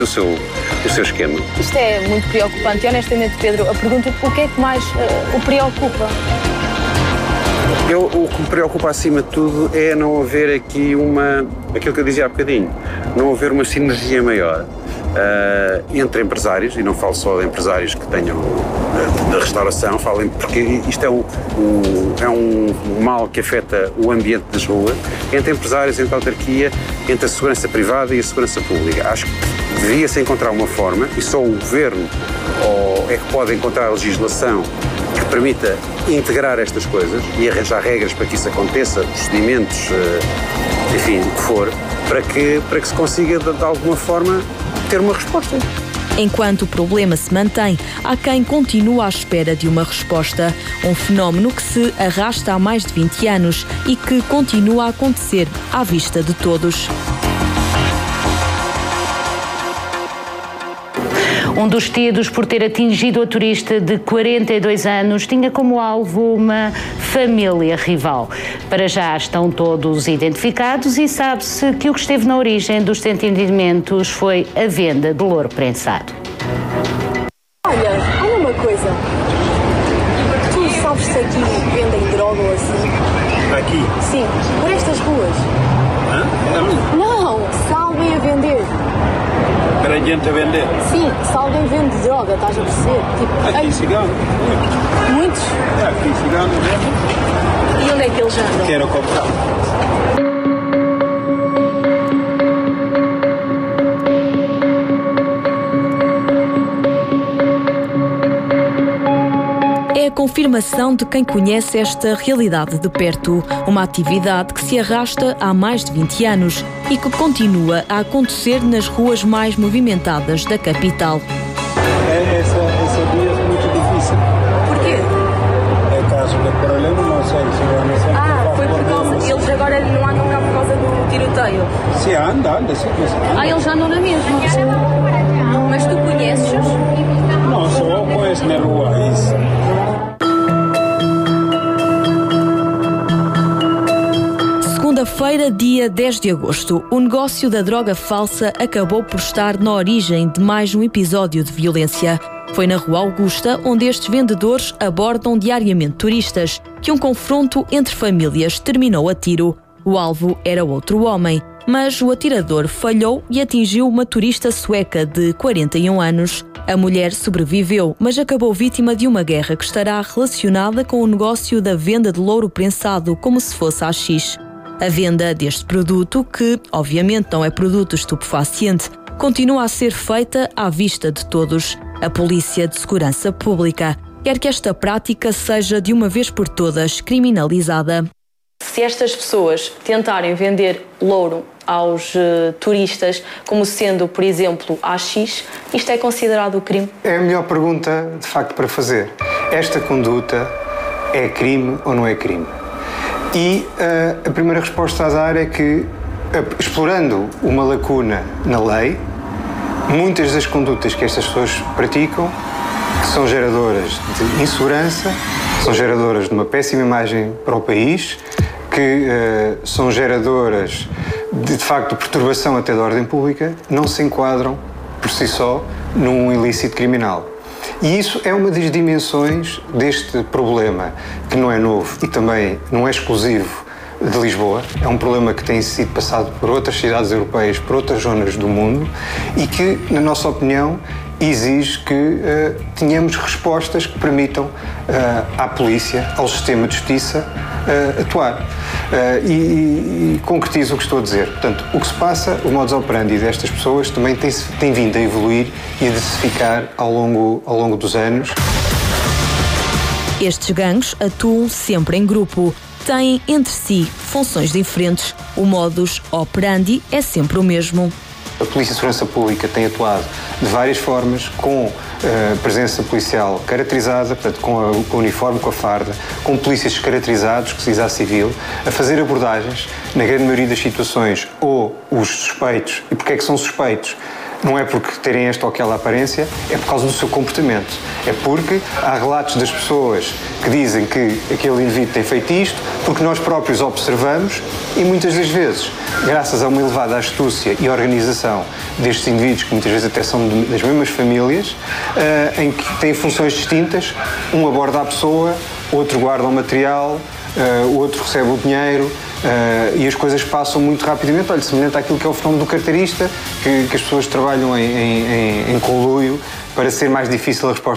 o seu esquema. Isto é muito preocupante e, honestamente, Pedro, a pergunta o que é que mais o preocupa? O que me preocupa acima de tudo é não haver aqui aquilo que eu dizia há bocadinho, não haver uma sinergia maior entre empresários, e não falo só de empresários que tenham da restauração, porque isto é um mal que afeta o ambiente das ruas, entre empresários, entre a autarquia, entre a segurança privada e a segurança pública. Acho que devia-se encontrar uma forma, e só o governo é que pode encontrar a legislação que permita integrar estas coisas e arranjar regras para que isso aconteça, procedimentos, enfim, o que for, para que se consiga, de alguma forma, ter uma resposta. Enquanto o problema se mantém, há quem continua à espera de uma resposta. Um fenómeno que se arrasta há mais de 20 anos e que continua a acontecer à vista de todos. Um dos detidos por ter atingido a turista de 42 anos tinha como alvo uma família rival. Para já estão todos identificados e sabe-se que o que esteve na origem dos entendimentos foi a venda de louro prensado. Olha uma coisa. Tu sabes se aqui vendem droga ou assim? Aqui? Sim, por estas ruas. Hã? Não, se há alguém a vender. Para a gente a vender? Sim, se alguém vende droga, estás a perceber? Tipo, Aqui cigano? Muitos? Aqui cigano vende. E onde é que eles andam? Quero comprar. É a confirmação de quem conhece esta realidade de perto, uma atividade que se arrasta há mais de 20 anos e que continua a acontecer nas ruas mais movimentadas da capital. Esse dia é muito difícil. Porquê? É caso de problema, não sei se vai ser. Foi por causa... Eles agora não andam cá por causa do tiroteio? Se anda, sim. Eles andam na mesma? Mas tu conheces-os? Não, só eu conheço na rua isso. Segunda-feira, dia 10 de agosto, o negócio da droga falsa acabou por estar na origem de mais um episódio de violência. Foi na Rua Augusta onde estes vendedores abordam diariamente turistas, que um confronto entre famílias terminou a tiro. O alvo era outro homem, mas o atirador falhou e atingiu uma turista sueca de 41 anos. A mulher sobreviveu, mas acabou vítima de uma guerra que estará relacionada com o negócio da venda de louro prensado como se fosse haxixe. A venda deste produto, que obviamente não é produto estupefaciente, continua a ser feita à vista de todos. A Polícia de Segurança Pública quer que esta prática seja de uma vez por todas criminalizada. Se estas pessoas tentarem vender louro aos turistas como sendo, por exemplo, haxixe, isto é considerado crime? É a melhor pergunta, de facto, para fazer. Esta conduta é crime ou não é crime? E a primeira resposta a dar é que, explorando uma lacuna na lei, muitas das condutas que estas pessoas praticam, que são geradoras de insegurança, são geradoras de uma péssima imagem para o país, que são geradoras de facto, perturbação até da ordem pública, não se enquadram, por si só, num ilícito criminal. E isso é uma das dimensões deste problema, que não é novo e também não é exclusivo de Lisboa. É um problema que tem sido passado por outras cidades europeias, por outras zonas do mundo e que, na nossa opinião, exige que tenhamos respostas que permitam à polícia, ao sistema de justiça, atuar. E concretizo o que estou a dizer. Portanto, o que se passa, o modus operandi destas pessoas também tem vindo a evoluir e a diversificar ao longo dos anos. Estes gangues atuam sempre em grupo. Têm entre si funções diferentes. O modus operandi é sempre o mesmo. A Polícia de Segurança Pública tem atuado de várias formas, com presença policial caracterizada, portanto, com o uniforme, com a farda, com polícias caracterizados, que se diz à civil, a fazer abordagens, na grande maioria das situações, ou os suspeitos, e porque é que são suspeitos? não é porque terem esta ou aquela aparência, é por causa do seu comportamento. É porque há relatos das pessoas que dizem que aquele indivíduo tem feito isto, porque nós próprios observamos e muitas das vezes, graças a uma elevada astúcia e organização destes indivíduos, que muitas vezes até são das mesmas famílias, em que têm funções distintas, um aborda a pessoa, outro guarda o material, o outro recebe o dinheiro, e as coisas passam muito rapidamente. Olha, semelhante àquilo que é o fenómeno do carteirista, que as pessoas trabalham em conluio para ser mais difícil a resposta